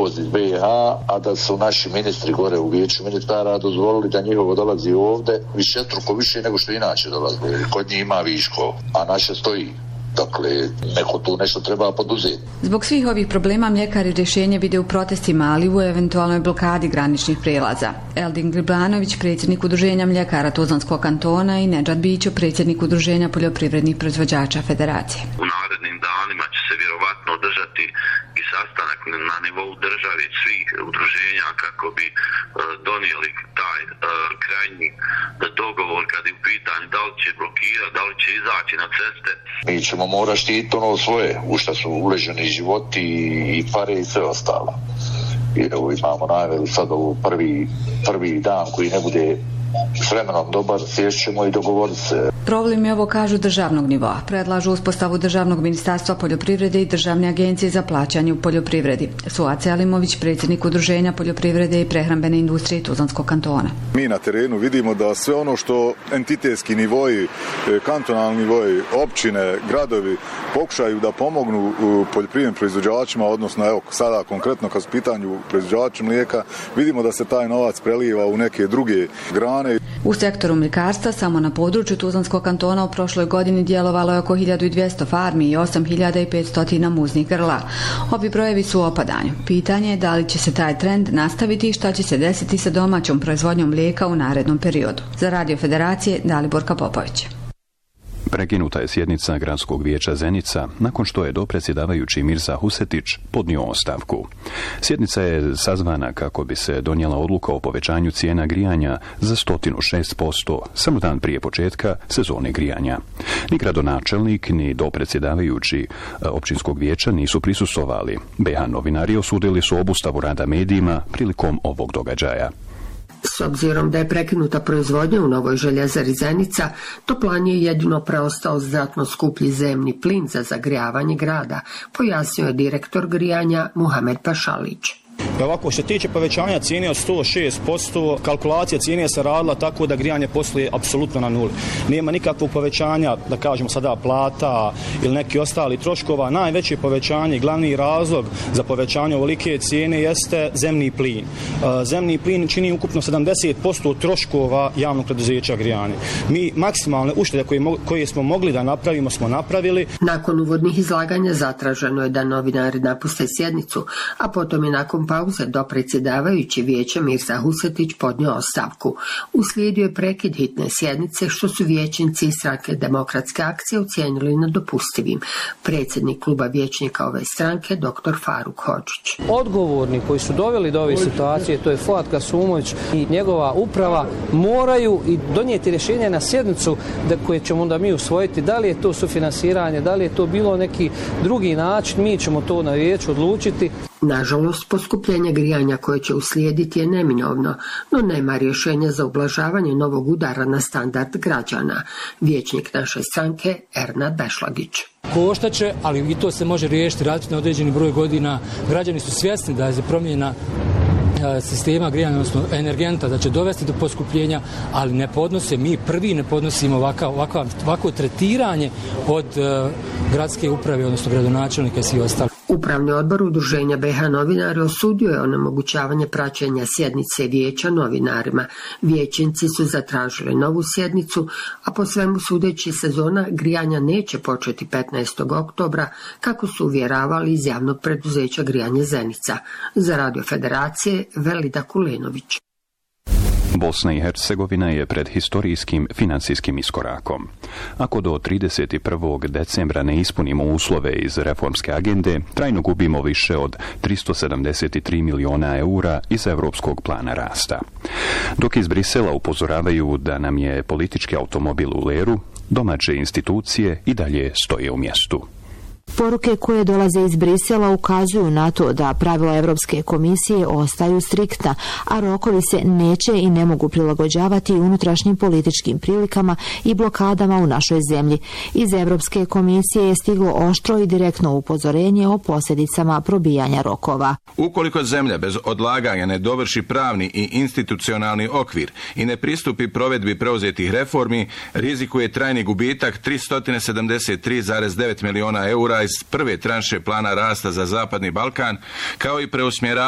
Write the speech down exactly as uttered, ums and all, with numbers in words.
uvoz iz B i H, a da su naši ministri gore u vijeću ministara dozvolili da njihovo dolazi ovde višestruko više nego što inače dolazi. Kod njih ima viško, a naše stoji. Dakle, neko tu nešto treba poduzeti. Zbog svih ovih problema mljekari rješenje vide u protestima, ali u eventualnoj blokadi graničnih prijelaza. Eldin Gribanović, predsjednik udruženja mljekara Tuzlanskog kantona, i Nedžad Bićo, predsjednik udruženja poljoprivrednih proizvođača Federacije. U narednim danima će se vjerovatno održati i sastanak na nivou države svih udruženja kako bi uh, donijeli taj uh, krajnji dogovor kad je u pitanju da li će blokirati, da li će izaći na ceste. Mi ćemo morati štiti ono svoje, u što su uleženi životi i pare i sve ostalo. I evo imamo najveru sad ovo prvi, prvi dan koji ne bude s vremenom dobar, sješćemo i dogovoriti se. Problem je ovo, kažu, državnog nivoa. Predlažu uspostavu Državnog ministarstva poljoprivrede i Državne agencije za plaćanje u poljoprivredi. Suad Selimović, predsjednik udruženja poljoprivrede i prehrambene industrije Tuzlanskog kantona. Mi na terenu vidimo da sve ono što entitetski nivoji, kantonalni nivoji, općine, gradovi pokušaju da pomognu poljoprivrednim proizvođačima, odnosno evo sada konkretno kad su pitanju proizvođača mlijeka, vidimo da se taj novac preliva u neke druge grane. U sektoru mljekarstva samo na području Tuzlanskog kantona u prošloj godini djelovalo je oko hiljadu dvjesto farmi i osam hiljada petsto muznih grla. Ovi brojevi su u opadanju. Pitanje je da li će se taj trend nastaviti i šta će se desiti sa domaćom proizvodnjom mlijeka u narednom periodu. Za Radio Federacije, Daliborka Popović. Prekinuta je sjednica Gradskog vijeća Zenica nakon što je dopredsjedavajući Mirza Husetić podnio ostavku. Sjednica je sazvana kako bi se donijela odluka o povećanju cijena grijanja za sto šest posto samo dan prije početka sezone grijanja. Ni gradonačelnik ni dopredsjedavajući općinskog vijeća nisu prisustvovali. B i H novinari osudili su obustavu rada medijima prilikom ovog događaja. S obzirom da je prekinuta proizvodnja u novoj željezari Zenica, Toplan je jedino preostao znatno skuplji zemni plin za zagrijavanje grada, pojasnio je direktor grijanja Muhamed Pašalić. Ovako, što se tiče povećanja cijene od sto šest posto, kalkulacija cijene se radila tako da grijanje posluje apsolutno na nuli. Nema nikakvog povećanja, da kažemo sada, plata ili neki ostali troškova. Najveće povećanje, glavni razlog za povećanje ovolike cijene jeste zemni plin. Zemni plin čini ukupno sedamdeset posto troškova javnog preduzeća grijanja. Mi maksimalne uštede koje, koje smo mogli da napravimo smo napravili. Nakon uvodnih izlaganja zatraženo je da novinari napuste sjednicu, a potom je nakon pauze dopredsjedavajući vijeća Mirza Husetić podnio ostavku. Uslijedio je prekid hitne sjednice što su vijećnici iz stranke Demokratske akcije ocijenili nedopustivim. Predsjednik kluba vijećnika ove stranke, doktor Faruk Hodžić. Odgovorni koji su doveli do ove situacije, to je Fuad Kasumović i njegova uprava, moraju i donijeti rješenje na sjednicu da koje ćemo onda mi usvojiti. Da li je to sufinansiranje, da li je to bilo neki drugi način, mi ćemo to na vijeću odlučiti. Nažalost, poskupljenje grijanja koje će uslijediti je neminovno, no nema rješenja za ublažavanje novog udara na standard građana. Vijećnik naše stranke Ernad Bešlagić. Koštaće, ali i to se može riješiti raditi na određeni broj godina. Građani su svjesni da je za promjena sistema grijanja, odnosno energenta, da će dovesti do poskupljenja, ali ne podnose, mi prvi ne podnosimo ovako, ovako, ovako tretiranje od uh, gradske uprave, odnosno gradonačelnika i svi ostali. Upravni odbor udruženja B i H novinari osudio je onemogućavanje praćenja sjednice vijeća novinarima. Vijećnici su zatražili novu sjednicu, a po svemu sudeći sezona grijanja neće početi petnaestog oktobra, kako su uvjeravali iz javnog preduzeća Grijanje Zenica. Za Radio Federacije Velida Kulenović. Bosna i Hercegovina je pred historijskim financijskim iskorakom. Ako do trideset prvog decembra ne ispunimo uslove iz reformske agende, trajno gubimo više od tristo sedamdeset tri miliona eura iz Europskog plana rasta. Dok iz Brisela upozoravaju da nam je politički automobil u leru, domaće institucije i dalje stoje u mjestu. Poruke koje dolaze iz Brisela ukazuju na to da pravila Europske komisije ostaju striktna, a rokovi se neće i ne mogu prilagođavati unutrašnjim političkim prilikama i blokadama u našoj zemlji. Iz Europske komisije je stiglo oštro i direktno upozorenje o posljedicama probijanja rokova. Ukoliko zemlja bez odlaganja ne dovrši pravni i institucionalni okvir i ne pristupi provedbi preuzetih reformi, rizikuje trajni gubitak tristo sedamdeset tri zarez devet miliona eura iz prve tranše plana rasta za Zapadni Balkan, kao i preusmjeravanje